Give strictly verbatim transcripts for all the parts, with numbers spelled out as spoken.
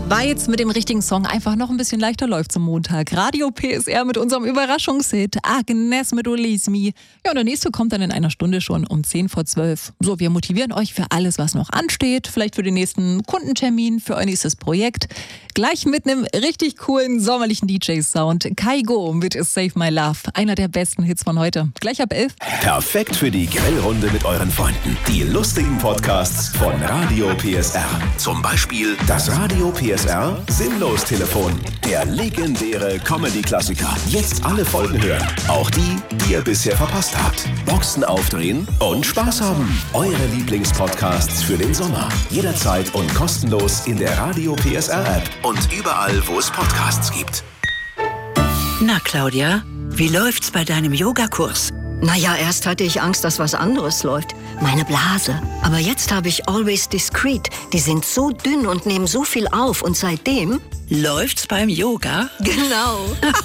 Weil jetzt mit dem richtigen Song einfach noch ein bisschen leichter läuft zum Montag. Radio P S R mit unserem Überraschungshit Agnes mit Release Me. Ja, und der nächste kommt dann in einer Stunde schon um zehn vor zwölf. So, wir motivieren euch für alles, was noch ansteht. Vielleicht für den nächsten Kundentermin, für euer nächstes Projekt. Gleich mit einem richtig coolen sommerlichen D J-Sound. Kaigo mit Save My Love. Einer der besten Hits von heute. Gleich ab elf. Perfekt für die Grillrunde mit euren Freunden. Die lustigen Podcasts von Radio P S R. Zum Beispiel das Radio P S R Sinnlos-Telefon. Der legendäre Comedy-Klassiker. Jetzt alle Folgen hören. Auch die, die ihr bisher verpasst habt. Boxen aufdrehen und Spaß haben. Eure Lieblingspodcasts für den Sommer. Jederzeit und kostenlos in der Radio P S R-App. Und überall, wo es Podcasts gibt. Na, Claudia, wie läuft's bei deinem Yogakurs? Naja, erst hatte ich Angst, dass was anderes läuft. Meine Blase. Aber jetzt habe ich Always Discreet. Die sind so dünn und nehmen so viel auf. Und seitdem... Läuft's beim Yoga? Genau.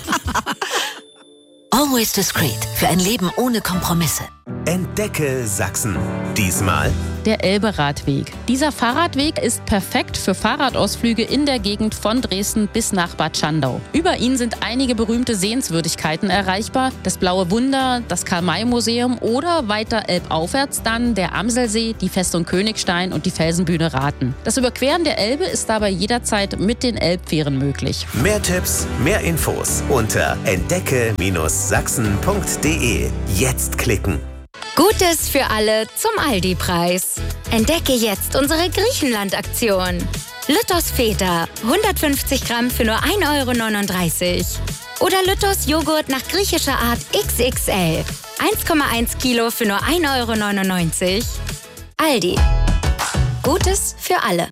Always Discreet. Für ein Leben ohne Kompromisse. Entdecke Sachsen. Diesmal der Elbe-Radweg. Dieser Fahrradweg ist perfekt für Fahrradausflüge in der Gegend von Dresden bis nach Bad Schandau. Über ihn sind einige berühmte Sehenswürdigkeiten erreichbar. Das Blaue Wunder, das Karl-May-Museum oder weiter elbaufwärts dann der Amselsee, die Festung Königstein und die Felsenbühne Rathen. Das Überqueren der Elbe ist dabei jederzeit mit den Elbfähren möglich. Mehr Tipps, mehr Infos unter entdecke Sachsen punkt de. Jetzt klicken. Gutes für alle zum Aldi-Preis. Entdecke jetzt unsere Griechenland-Aktion. Lütters Feta, hundertfünfzig Gramm für nur ein Euro neununddreißig. Oder Lütters Joghurt nach griechischer Art X X L, eins Komma eins Kilo für nur ein Euro neunundneunzig. Aldi. Gutes für alle.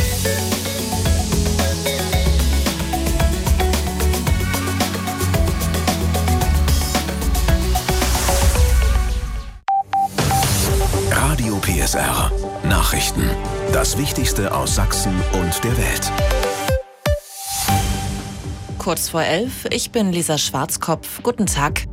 Radio P S R. Nachrichten. Das Wichtigste aus Sachsen und der Welt. Kurz vor elf, ich bin Lisa Schwarzkopf. Guten Tag.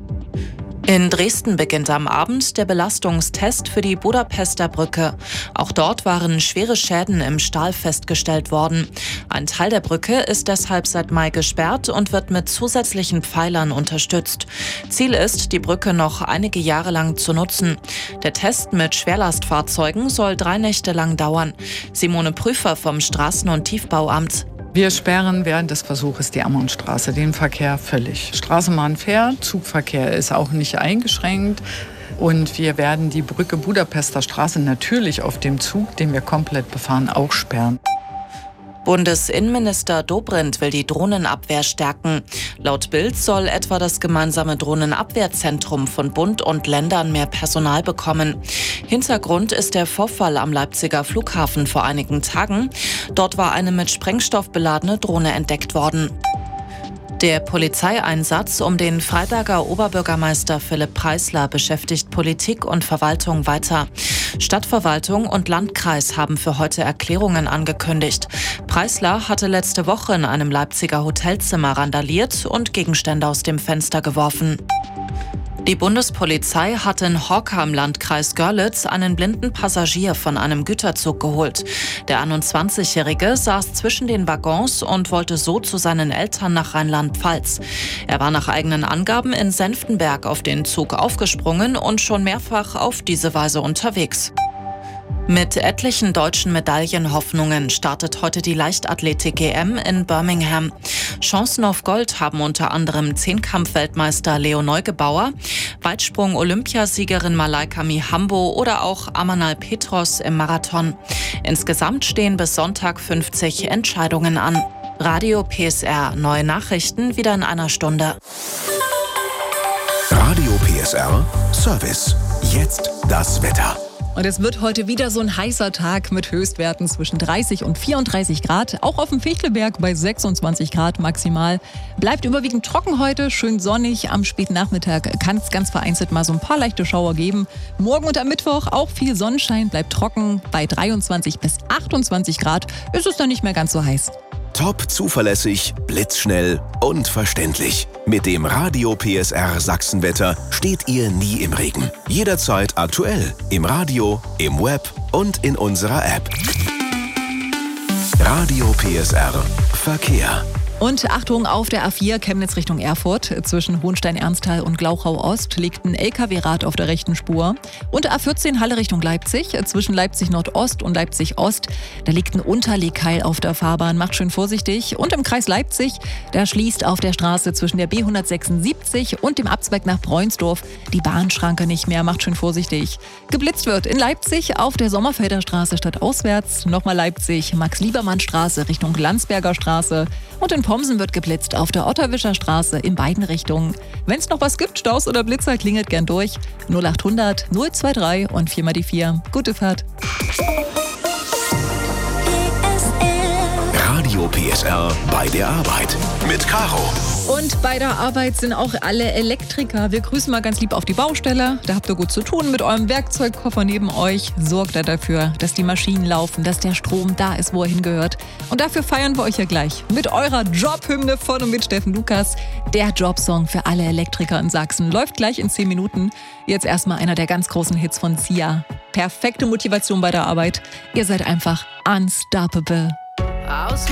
In Dresden beginnt am Abend der Belastungstest für die Budapester Brücke. Auch dort waren schwere Schäden im Stahl festgestellt worden. Ein Teil der Brücke ist deshalb seit Mai gesperrt und wird mit zusätzlichen Pfeilern unterstützt. Ziel ist, die Brücke noch einige Jahre lang zu nutzen. Der Test mit Schwerlastfahrzeugen soll drei Nächte lang dauern. Simone Prüfer vom Straßen- und Tiefbauamt. Wir sperren während des Versuches die Ammonstraße, den Verkehr völlig. Straßenbahn fährt, Zugverkehr ist auch nicht eingeschränkt. Und wir werden die Brücke Budapester Straße natürlich auf dem Zug, den wir komplett befahren, auch sperren. Bundesinnenminister Dobrindt will die Drohnenabwehr stärken. Laut Bild soll etwa das gemeinsame Drohnenabwehrzentrum von Bund und Ländern mehr Personal bekommen. Hintergrund ist der Vorfall am Leipziger Flughafen vor einigen Tagen. Dort war eine mit Sprengstoff beladene Drohne entdeckt worden. Der Polizeieinsatz um den Freiberger Oberbürgermeister Philipp Preisler beschäftigt Politik und Verwaltung weiter. Stadtverwaltung und Landkreis haben für heute Erklärungen angekündigt. Preisler hatte letzte Woche in einem Leipziger Hotelzimmer randaliert und Gegenstände aus dem Fenster geworfen. Die Bundespolizei hat in Horka im Landkreis Görlitz einen blinden Passagier von einem Güterzug geholt. Der einundzwanzigjährige saß zwischen den Waggons und wollte so zu seinen Eltern nach Rheinland-Pfalz. Er war nach eigenen Angaben in Senftenberg auf den Zug aufgesprungen und schon mehrfach auf diese Weise unterwegs. Mit etlichen deutschen Medaillenhoffnungen startet heute die Leichtathletik-E M in Birmingham. Chancen auf Gold haben unter anderem Zehnkampf-Weltmeister Leo Neugebauer, Weitsprung-Olympiasiegerin Malaika Mihambo oder auch Amanal Petros im Marathon. Insgesamt stehen bis Sonntag fünfzig Entscheidungen an. Radio P S R, neue Nachrichten wieder in einer Stunde. Radio P S R Service. Jetzt das Wetter. Und es wird heute wieder so ein heißer Tag mit Höchstwerten zwischen dreißig und vierunddreißig Grad. Auch auf dem Fichtelberg bei sechsundzwanzig Grad maximal. Bleibt überwiegend trocken heute, schön sonnig. Am späten Nachmittag kann es ganz vereinzelt mal so ein paar leichte Schauer geben. Morgen und am Mittwoch auch viel Sonnenschein, bleibt trocken. Bei dreiundzwanzig bis achtundzwanzig Grad ist es dann nicht mehr ganz so heiß. Top zuverlässig, blitzschnell und verständlich. Mit dem Radio P S R Sachsenwetter steht ihr nie im Regen. Jederzeit aktuell. Im Radio, im Web und in unserer App. Radio P S R Verkehr. Und Achtung, auf der A vier Chemnitz Richtung Erfurt. Zwischen Hohenstein-Ernsthal und Glauchau-Ost liegt ein L K W-Rad auf der rechten Spur. Und A vierzehn Halle Richtung Leipzig. Zwischen Leipzig-Nordost und Leipzig-Ost. Da liegt ein Unterlegkeil auf der Fahrbahn. Macht schön vorsichtig. Und im Kreis Leipzig, da schließt auf der Straße zwischen der B hundertsechsundsiebzig und dem Abzweig nach Bräunsdorf die Bahnschranke nicht mehr. Macht schön vorsichtig. Geblitzt wird in Leipzig auf der Sommerfelder Straße stadtauswärts. Nochmal Leipzig, Max-Liebermann-Straße Richtung Landsberger Straße. Und in Pomsen wird geblitzt auf der Otterwischer Straße in beiden Richtungen. Wenn es noch was gibt, Staus oder Blitzer, klingelt gern durch. null achthundert null drei und vier mal die vier. Gute Fahrt. Radio P S R bei der Arbeit mit Caro. Und bei der Arbeit sind auch alle Elektriker. Wir grüßen mal ganz lieb auf die Baustelle. Da habt ihr gut zu tun mit eurem Werkzeugkoffer neben euch. Sorgt da dafür, dass die Maschinen laufen, dass der Strom da ist, wo er hingehört. Und dafür feiern wir euch ja gleich mit eurer Jobhymne von und mit Steffen Lukas. Der Jobsong für alle Elektriker in Sachsen läuft gleich in zehn Minuten. Jetzt erstmal einer der ganz großen Hits von Sia. Perfekte Motivation bei der Arbeit. Ihr seid einfach unstoppable.